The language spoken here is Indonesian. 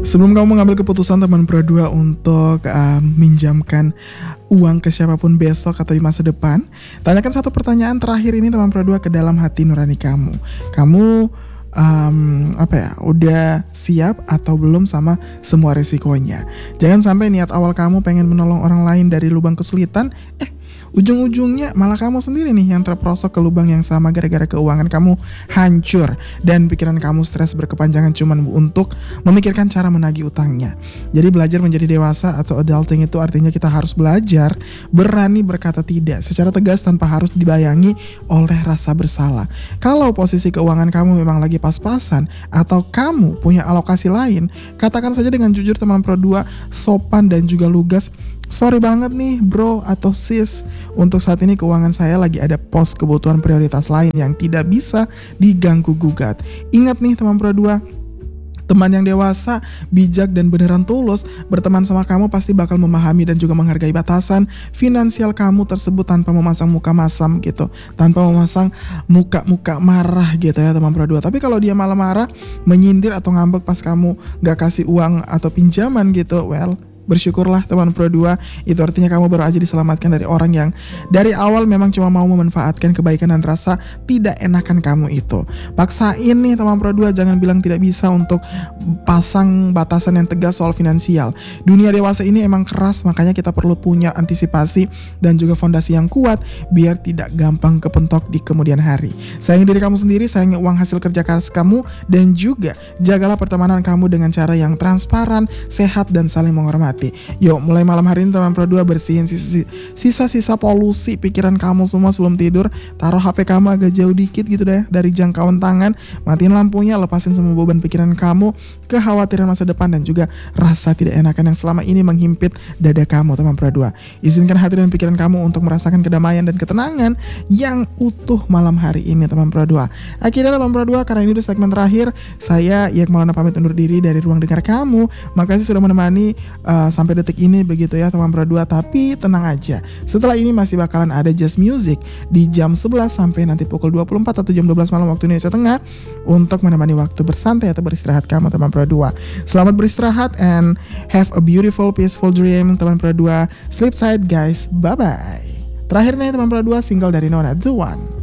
Sebelum kamu mengambil keputusan teman Pro 2 untuk minjamkan uang ke siapapun besok atau di masa depan, tanyakan satu pertanyaan terakhir ini teman Pro 2 ke dalam hati nurani kamu. Kamu udah siap atau belum sama semua resikonya? Jangan sampai niat awal kamu pengen menolong orang lain dari lubang kesulitan, ujung-ujungnya malah kamu sendiri nih yang terperosok ke lubang yang sama gara-gara keuangan kamu hancur dan pikiran kamu stres berkepanjangan cuman untuk memikirkan cara menagih utangnya. Jadi belajar menjadi dewasa atau adulting itu artinya kita harus belajar berani berkata tidak secara tegas tanpa harus dibayangi oleh rasa bersalah. Kalau posisi keuangan kamu memang lagi pas-pasan atau kamu punya alokasi lain, katakan saja dengan jujur teman Pro 2, sopan dan juga lugas. Sorry banget nih bro atau sis, untuk saat ini keuangan saya lagi ada pos kebutuhan prioritas lain yang tidak bisa diganggu gugat. Ingat nih teman Pro 2, teman yang dewasa, bijak dan beneran tulus berteman sama kamu pasti bakal memahami dan juga menghargai batasan finansial kamu tersebut tanpa memasang muka masam gitu, tanpa memasang muka-muka marah gitu ya teman Pro 2. Tapi kalau dia malah marah, menyindir atau ngambek pas kamu gak kasih uang atau pinjaman gitu, well, bersyukurlah teman Pro 2, itu artinya kamu baru aja diselamatkan dari orang yang dari awal memang cuma mau memanfaatkan kebaikan dan rasa tidak enakan kamu itu. Paksain nih teman Pro 2, jangan bilang tidak bisa untuk pasang batasan yang tegas soal finansial. Dunia dewasa ini emang keras, makanya kita perlu punya antisipasi dan juga fondasi yang kuat biar tidak gampang kepentok di kemudian hari. Sayangi diri kamu sendiri, sayangi uang hasil kerja keras kamu, dan juga jagalah pertemanan kamu dengan cara yang transparan, sehat, dan saling menghormati. Yuk, mulai malam hari ini teman Pro 2 bersihin sisa-sisa polusi pikiran kamu semua sebelum tidur. Taruh HP kamu agak jauh dikit gitu deh dari jangkauan tangan, matiin lampunya, lepasin semua beban pikiran kamu, kekhawatiran masa depan dan juga rasa tidak enakan yang selama ini menghimpit dada kamu teman Pro 2. Izinkan hati dan pikiran kamu untuk merasakan kedamaian dan ketenangan yang utuh malam hari ini teman Pro 2. Akhirnya teman Pro 2, karena ini udah segmen terakhir, saya Yak Maulana pamit undur diri dari ruang dengar kamu. Makasih sudah menemani sampai detik ini begitu ya teman Pro 2. Tapi tenang aja, setelah ini masih bakalan ada Just Music di jam 11 sampai nanti pukul 24 atau jam 12 malam waktu Indonesia Tengah untuk menemani waktu bersantai atau beristirahat kamu teman Pro 2. Selamat beristirahat and have a beautiful peaceful dream teman Pro 2. Sleep tight guys, bye bye. Terakhir nih teman Pro 2, single dari Nona, The One.